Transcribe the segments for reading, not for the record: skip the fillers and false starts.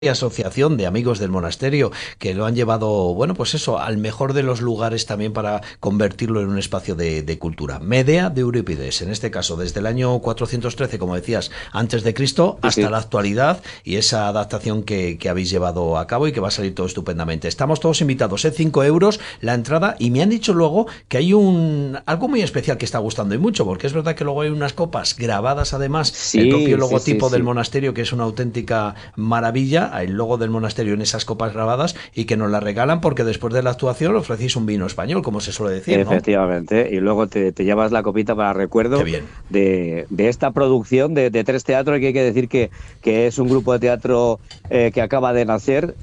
asociación de amigos del monasterio que lo han llevado, bueno, pues eso, al mejor de los lugares también para convertirlo en un espacio de cultura. Medea de Eurípides, en este caso, desde el año 413, como decías, antes de Cristo, hasta la actualidad, y esa adaptación que habéis llevado a cabo y que va a salir todo estupendamente. Estamos todos invitados, 5 euros la entrada, y me han dicho luego que hay algo muy especial que está gustando y mucho, porque es verdad que luego hay unas copas grabadas, además, el propio logotipo del monasterio, que es una auténtica maravilla, el logo del monasterio en esas copas grabadas, y que nos la regalan porque después de la actuación ofrecéis un vino español, como se suele decir, ¿no? Efectivamente, y luego te llevas la copita para recuerdo de esta producción de Tres Teatro, que hay que decir que es un grupo de teatro que acaba de nacer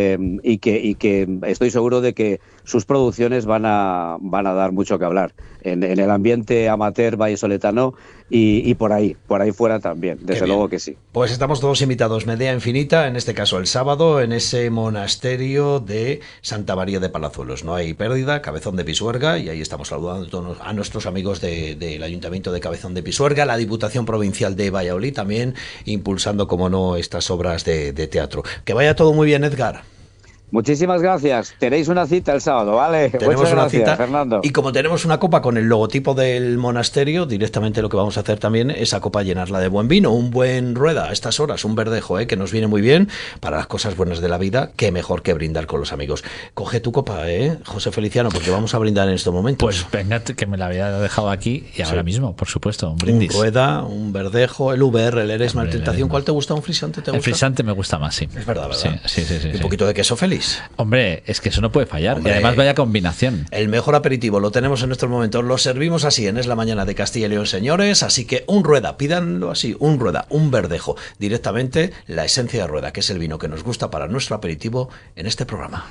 y que estoy seguro de que sus producciones van a dar mucho que hablar en el ambiente amateur vallesoletano y por ahí fuera también, desde luego que sí. Pues estamos todos invitados, Medea Infinita, en este caso el sábado, en ese monasterio de Santa María de Palazuelos. No hay pérdida, Cabezón de Pisuerga, y ahí estamos saludando a nuestros amigos del Ayuntamiento de Cabezón de Pisuerga, la Diputación Provincial de Valladolid también, impulsando, como no, estas obras de teatro. Que vaya todo muy bien, Edgar. Muchísimas gracias. Tenéis una cita el sábado, ¿vale? Tenemos una cita, Fernando. Y como tenemos una copa con el logotipo del monasterio, directamente lo que vamos a hacer también es esa copa llenarla de buen vino, un buen rueda a estas horas, un verdejo, que nos viene muy bien para las cosas buenas de la vida. Qué mejor que brindar con los amigos. Coge tu copa, José Feliciano, porque vamos a brindar en estos momentos. Pues venga, que me la había dejado aquí y ahora mismo, por supuesto, un brindis. Un rueda, un verdejo, el VR, el Eresma, el Tentación. ¿Cuál te gusta? ¿Un frisante te gusta? El frisante me gusta más, sí. Es verdad, ¿verdad? Sí. Y un poquito de queso feliz. Hombre, es que eso no puede fallar. Hombre, y además vaya combinación. El mejor aperitivo lo tenemos en estos momentos. Lo servimos así en Es la Mañana de Castilla y León, señores. Así que un rueda, pídanlo así, un rueda, un verdejo. Directamente la esencia de rueda, que es el vino que nos gusta para nuestro aperitivo en este programa.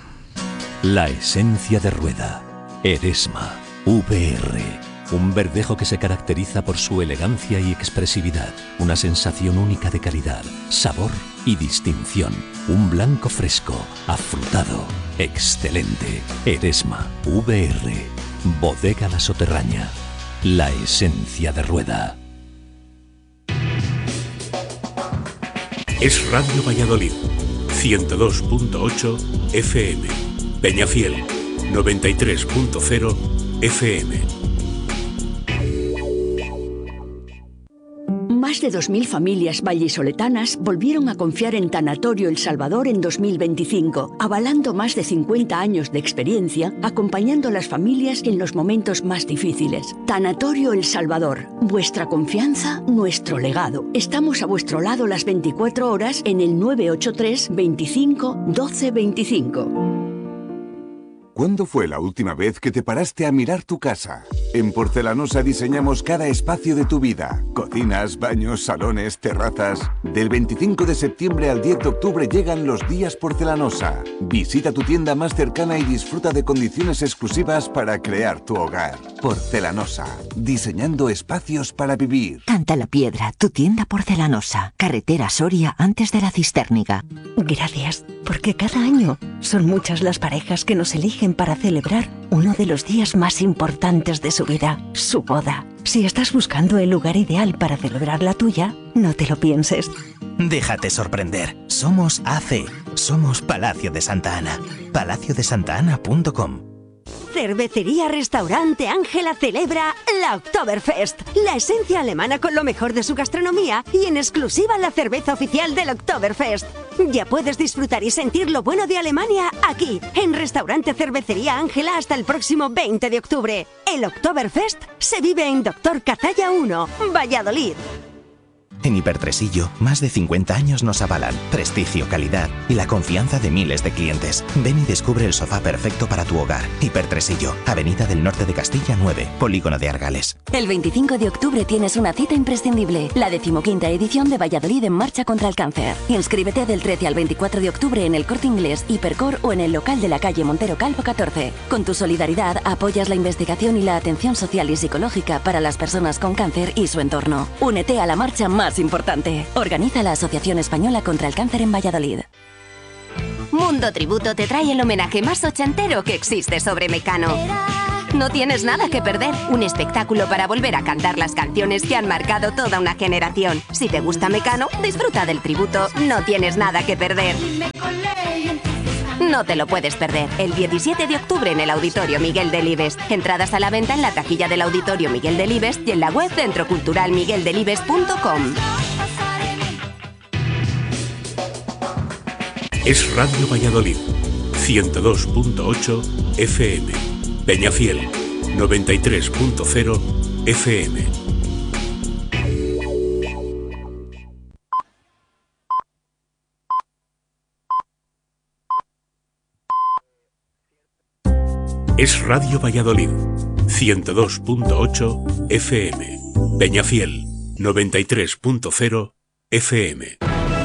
La esencia de rueda. Eresma VR. Un verdejo que se caracteriza por su elegancia y expresividad. Una sensación única de calidad, sabor y distinción. Un blanco fresco, afrutado, excelente. Eresma VR. Bodega La Soterraña. La esencia de rueda. Es Radio Valladolid, 102.8 FM. Peñafiel, 93.0 FM. Más de 2.000 familias vallisoletanas volvieron a confiar en Tanatorio El Salvador en 2025, avalando más de 50 años de experiencia, acompañando a las familias en los momentos más difíciles. Tanatorio El Salvador, vuestra confianza, nuestro legado. Estamos a vuestro lado las 24 horas en el 983 25 12 25. ¿Cuándo fue la última vez que te paraste a mirar tu casa? En Porcelanosa diseñamos cada espacio de tu vida. Cocinas, baños, salones, terrazas. Del 25 de septiembre al 10 de octubre llegan los días Porcelanosa. Visita tu tienda más cercana y disfruta de condiciones exclusivas para crear tu hogar. Porcelanosa, diseñando espacios para vivir. Canta la Piedra, tu tienda Porcelanosa. Carretera Soria antes de la Cistérniga. Gracias, porque cada año son muchas las parejas que nos eligen para celebrar uno de los días más importantes de su vida, su boda. Si estás buscando el lugar ideal para celebrar la tuya, no te lo pienses. Déjate sorprender. Somos AC. Somos Palacio de Santa Ana. palaciodesantana.com. Cervecería Restaurante Ángela celebra la Oktoberfest, la esencia alemana con lo mejor de su gastronomía y en exclusiva la cerveza oficial del Oktoberfest. Ya puedes disfrutar y sentir lo bueno de Alemania aquí, en Restaurante Cervecería Ángela hasta el próximo 20 de octubre. El Oktoberfest se vive en Doctor Cazalla 1, Valladolid. En Hipertresillo, más de 50 años nos avalan prestigio, calidad y la confianza de miles de clientes. Ven y descubre el sofá perfecto para tu hogar. Hipertresillo, Avenida del Norte de Castilla 9, Polígono de Argales. El 25 de octubre tienes una cita imprescindible, la 15ª edición de Valladolid en Marcha contra el Cáncer. Inscríbete del 13 al 24 de octubre en el Corte Inglés, Hipercor o en el local de la calle Montero Calvo 14. Con tu solidaridad apoyas la investigación y la atención social y psicológica para las personas con cáncer y su entorno. Únete a la marcha más importante. Organiza la Asociación Española contra el Cáncer en Valladolid. Mundo Tributo te trae el homenaje más ochentero que existe sobre Mecano. no tienes nada que perder. Un espectáculo para volver a cantar las canciones que han marcado toda una generación. Si te gusta Mecano, disfruta del tributo No tienes nada que perder. No te lo puedes perder. El 17 de octubre en el Auditorio Miguel Delibes. Entradas a la venta en la taquilla del Auditorio Miguel Delibes y en la web centroculturalmigueldelibes.com. Es Radio Valladolid, 102.8 FM. Peñafiel, 93.0 FM. Es Radio Valladolid, 102.8 FM. Peñafiel, 93.0 FM.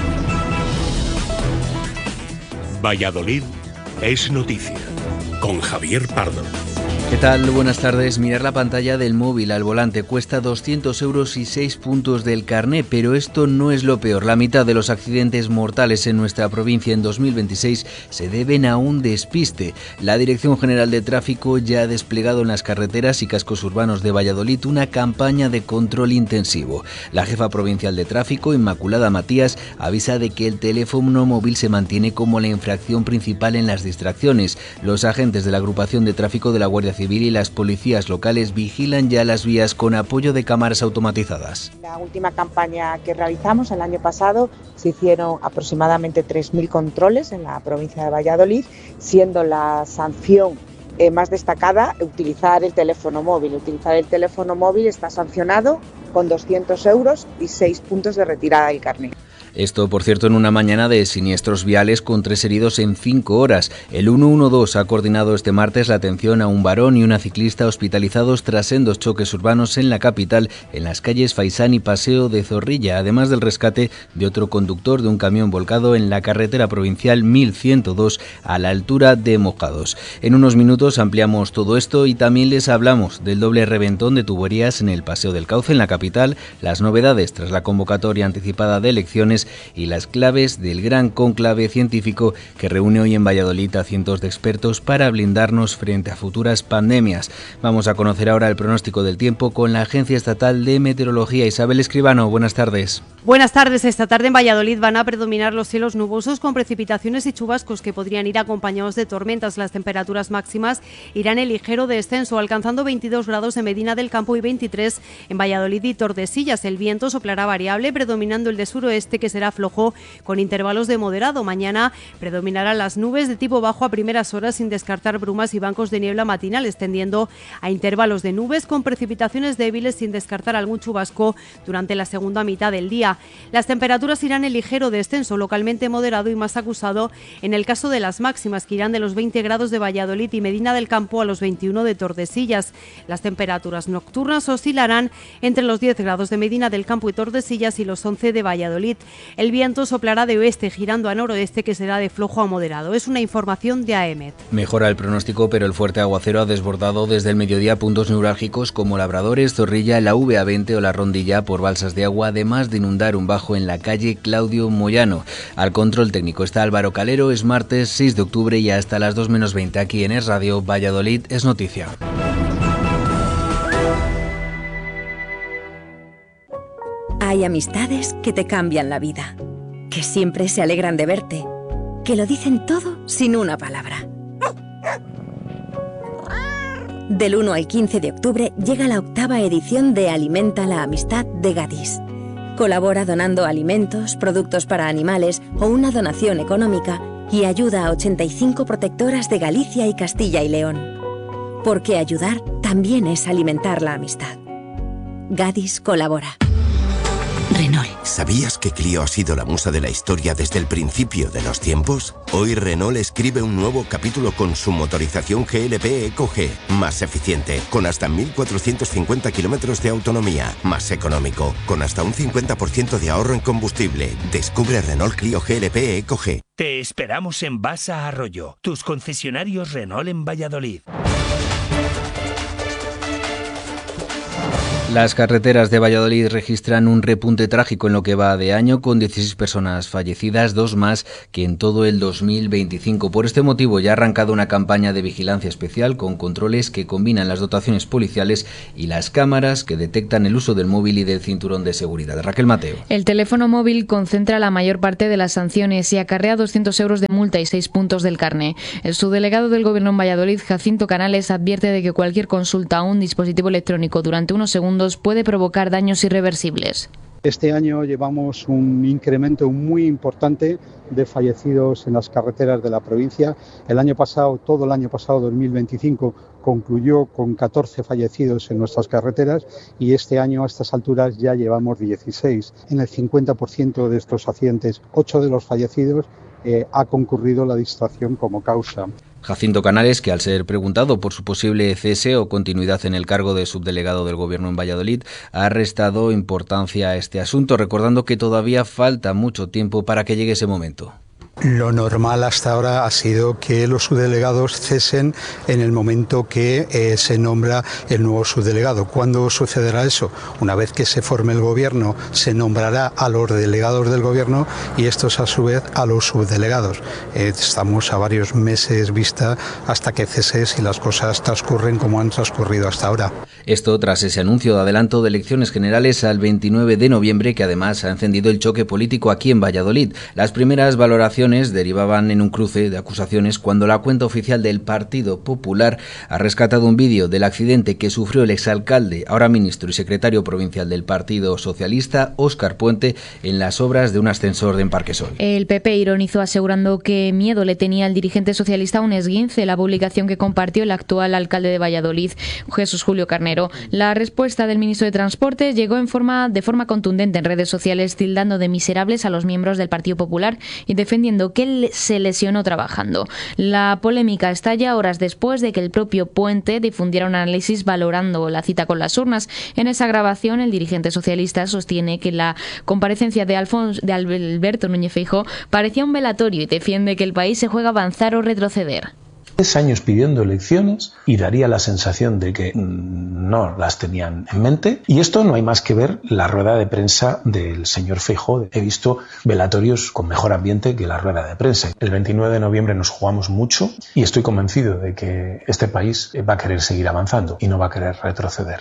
Valladolid es noticia, con Javier Pardo. ¿Qué tal? Buenas tardes. Mirar la pantalla del móvil al volante cuesta 200 euros y 6 puntos del carné, pero esto no es lo peor. La mitad de los accidentes mortales en nuestra provincia en 2026 se deben a un despiste. La Dirección General de Tráfico ya ha desplegado en las carreteras y cascos urbanos de Valladolid una campaña de control intensivo. La jefa provincial de Tráfico, Inmaculada Matías, avisa de que el teléfono móvil se mantiene como la infracción principal en las distracciones. Los agentes de la agrupación de tráfico de la Guardia Civil y las policías locales vigilan ya las vías con apoyo de cámaras automatizadas. La última campaña que realizamos el año pasado se hicieron aproximadamente 3.000 controles en la provincia de Valladolid, siendo la sanción más destacada utilizar el teléfono móvil. Utilizar el teléfono móvil está sancionado con 200 euros y 6 puntos de retirada del carnet. Esto, por cierto, en una mañana de siniestros viales con 3 heridos en 5 horas. El 112 ha coordinado este martes la atención a un varón y una ciclista hospitalizados tras sendos choques urbanos en la capital, en las calles Faisán y Paseo de Zorrilla, además del rescate de otro conductor de un camión volcado en la carretera provincial 1102 a la altura de Mojados. En unos minutos ampliamos todo esto y también les hablamos del doble reventón de tuberías en el Paseo del Cauce en la capital, las novedades tras la convocatoria anticipada de elecciones y las claves del gran cónclave científico que reúne hoy en Valladolid a cientos de expertos para blindarnos frente a futuras pandemias. Vamos a conocer ahora el pronóstico del tiempo con la Agencia Estatal de Meteorología. Isabel Escribano, buenas tardes. Buenas tardes. Esta tarde en Valladolid van a predominar los cielos nubosos con precipitaciones y chubascos que podrían ir acompañados de tormentas. Las temperaturas máximas irán en ligero descenso, alcanzando 22 grados en Medina del Campo y 23 en Valladolid y Tordesillas. El viento soplará variable, predominando el de suroeste, que será flojo con intervalos de moderado. Mañana predominarán las nubes de tipo bajo a primeras horas, sin descartar brumas y bancos de niebla matinales, tendiendo a intervalos de nubes con precipitaciones débiles, sin descartar algún chubasco durante la segunda mitad del día. Las temperaturas irán en ligero descenso, localmente moderado y más acusado en el caso de las máximas, que irán de los 20 grados de Valladolid y Medina del Campo a los 21 de Tordesillas. Las temperaturas nocturnas oscilarán entre los 10 grados de Medina del Campo y Tordesillas y los 11 de Valladolid. El viento soplará de oeste, girando a noroeste, que será de flojo a moderado. Es una información de AEMET. Mejora el pronóstico, pero el fuerte aguacero ha desbordado desde el mediodía puntos neurálgicos como Labradores, Zorrilla, la VA20 o la Rondilla por balsas de agua, además de inundar un bajo en la calle Claudio Moyano. Al control técnico está Álvaro Calero. Es martes 6 de octubre y hasta las 2 menos 20 aquí en Es Radio. Valladolid es noticia. Hay amistades que te cambian la vida, que siempre se alegran de verte, que lo dicen todo sin una palabra. Del 1 al 15 de octubre llega la 8ª edición de Alimenta la Amistad de Gadis. Colabora donando alimentos, productos para animales o una donación económica y ayuda a 85 protectoras de Galicia y Castilla y León. Porque ayudar también es alimentar la amistad. Gadis colabora. Renault. ¿Sabías que Clio ha sido la musa de la historia desde el principio de los tiempos? Hoy Renault escribe un nuevo capítulo con su motorización GLP EcoG, más eficiente, con hasta 1.450 kilómetros de autonomía, más económico, con hasta un 50% de ahorro en combustible. Descubre Renault Clio GLP EcoG. Te esperamos en Basa Arroyo, tus concesionarios Renault en Valladolid. Las carreteras de Valladolid registran un repunte trágico en lo que va de año, con 16 personas fallecidas, 2 más que en todo el 2025. Por este motivo ya ha arrancado una campaña de vigilancia especial con controles que combinan las dotaciones policiales y las cámaras que detectan el uso del móvil y del cinturón de seguridad. Raquel Mateo. El teléfono móvil concentra la mayor parte de las sanciones y acarrea 200 euros de multa y 6 puntos del carné. El subdelegado del Gobierno en Valladolid, Jacinto Canales, advierte de que cualquier consulta a un dispositivo electrónico durante unos segundos puede provocar daños irreversibles. Este año llevamos un incremento muy importante de fallecidos en las carreteras de la provincia. El año pasado, todo el año pasado, 2025, concluyó con 14 fallecidos en nuestras carreteras y este año a estas alturas ya llevamos 16. En el 50% de estos accidentes, 8 de los fallecidos ha concurrido la distracción como causa. Jacinto Canales, que al ser preguntado por su posible cese o continuidad en el cargo de subdelegado del Gobierno en Valladolid, ha restado importancia a este asunto, recordando que todavía falta mucho tiempo para que llegue ese momento. Lo normal hasta ahora ha sido que los subdelegados cesen en el momento que se nombra el nuevo subdelegado. ¿Cuándo sucederá eso? Una vez que se forme el gobierno, se nombrará a los delegados del gobierno y estos a su vez a los subdelegados. Estamos a varios meses vista hasta que cese si las cosas transcurren como han transcurrido hasta ahora. Esto tras ese anuncio de adelanto de elecciones generales al 29 de noviembre que además ha encendido el choque político aquí en Valladolid. Las primeras valoraciones derivaban en un cruce de acusaciones cuando la cuenta oficial del Partido Popular ha rescatado un vídeo del accidente que sufrió el exalcalde, ahora ministro y secretario provincial del Partido Socialista, Óscar Puente, en las obras de un ascensor de Parquesol. El PP ironizó asegurando que miedo le tenía el dirigente socialista a un esguince, la publicación que compartió el actual alcalde de Valladolid, Jesús Julio Carnero. La respuesta del ministro de Transportes llegó de forma contundente en redes sociales, tildando de miserables a los miembros del Partido Popular y defendiendo que él se lesionó trabajando. La polémica estalla horas después de que el propio Puente difundiera un análisis valorando la cita con las urnas. En esa grabación, el dirigente socialista sostiene que la comparecencia de Alberto Núñez Feijóo parecía un velatorio y defiende que el país se juega a avanzar o retroceder. 3 años pidiendo elecciones y daría la sensación de que no las tenían en mente. Y esto no hay más que ver la rueda de prensa del señor Feijóo. He visto velatorios con mejor ambiente que la rueda de prensa. El 29 de noviembre nos jugamos mucho y estoy convencido de que este país va a querer seguir avanzando y no va a querer retroceder.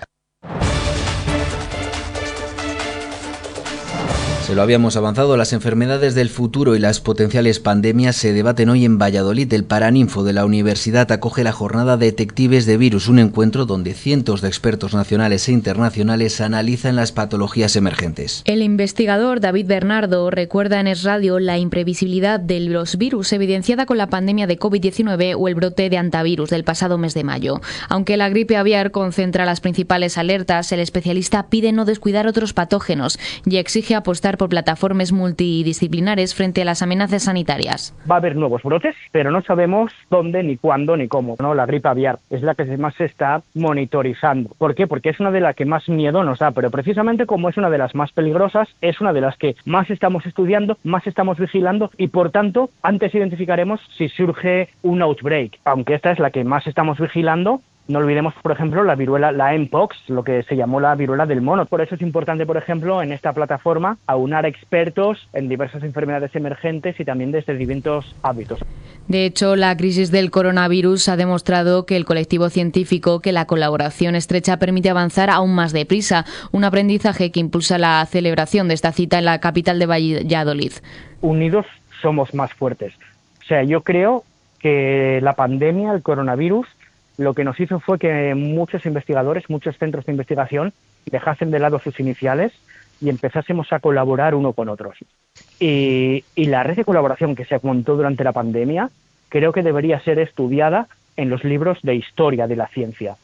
Se lo habíamos avanzado, las enfermedades del futuro y las potenciales pandemias se debaten hoy en Valladolid. El Paraninfo de la Universidad acoge la jornada Detectives de Virus, un encuentro donde cientos de expertos nacionales e internacionales analizan las patologías emergentes. El investigador David Bernardo recuerda en Es Radio la imprevisibilidad de los virus evidenciada con la pandemia de COVID-19 o el brote de antivirus del pasado mes de mayo. Aunque la gripe aviar concentra las principales alertas, el especialista pide no descuidar otros patógenos y exige apostar por plataformas multidisciplinares frente a las amenazas sanitarias. Va a haber nuevos brotes, pero no sabemos dónde, ni cuándo, ni cómo. ¿No? La gripe aviar es la que más se está monitorizando. ¿Por qué? Porque es una de las que más miedo nos da, pero precisamente como es una de las más peligrosas, es una de las que más estamos estudiando, más estamos vigilando y, por tanto, antes identificaremos si surge un outbreak. Aunque esta es la que más estamos vigilando, no olvidemos, por ejemplo, la viruela, la Mpox, lo que se llamó la viruela del mono. Por eso es importante, por ejemplo, en esta plataforma, aunar expertos en diversas enfermedades emergentes y también desde distintos ámbitos. De hecho, la crisis del coronavirus ha demostrado que el colectivo científico, que la colaboración estrecha permite avanzar aún más deprisa, un aprendizaje que impulsa la celebración de esta cita en la capital de Valladolid. Unidos somos más fuertes. O sea, yo creo que la pandemia, el coronavirus, lo que nos hizo fue que muchos investigadores, muchos centros de investigación dejasen de lado sus iniciales y empezásemos a colaborar uno con otros. Y la red de colaboración que se montó durante la pandemia creo que debería ser estudiada en los libros de historia de la ciencia.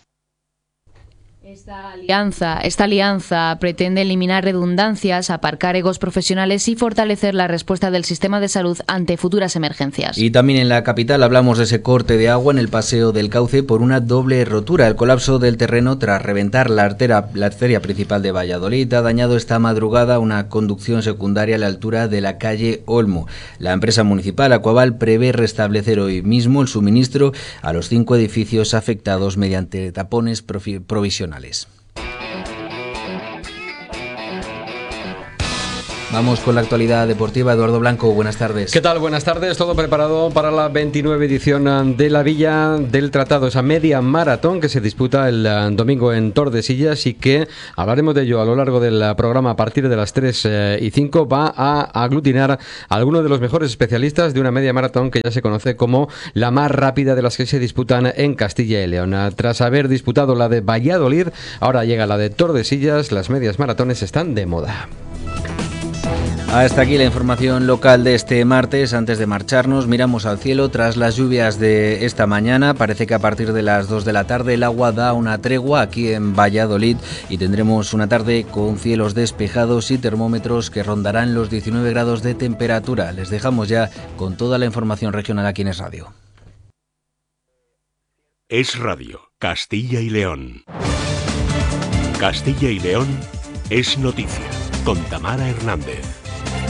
Esta alianza pretende eliminar redundancias, aparcar egos profesionales y fortalecer la respuesta del sistema de salud ante futuras emergencias. Y también en la capital hablamos de ese corte de agua en el Paseo del Cauce por una doble rotura. El colapso del terreno tras reventar la arteria principal de Valladolid ha dañado esta madrugada una conducción secundaria a la altura de la calle Olmo. La empresa municipal Aquaval prevé restablecer hoy mismo el suministro a los 5 edificios afectados mediante tapones provisionales. Vamos con la actualidad deportiva. Eduardo Blanco, buenas tardes. ¿Qué tal? Buenas tardes. Todo preparado para la 29 edición de la Villa del Tratado, esa media maratón que se disputa el domingo en Tordesillas y que hablaremos de ello a lo largo del programa a partir de las 3:05. Va a aglutinar a algunos de los mejores especialistas de una media maratón que ya se conoce como la más rápida de las que se disputan en Castilla y León. Tras haber disputado la de Valladolid, ahora llega la de Tordesillas. Las medias maratones están de moda. Hasta aquí la información local de este martes. Antes de marcharnos, miramos al cielo. Tras las lluvias de esta mañana, parece que a partir de las 2 de la tarde el agua da una tregua aquí en Valladolid y tendremos una tarde con cielos despejados y termómetros que rondarán los 19 grados de temperatura. Les dejamos ya con toda la información regional aquí en Es Radio. Es Radio, Castilla y León. Castilla y León es noticia, con Tamara Hernández.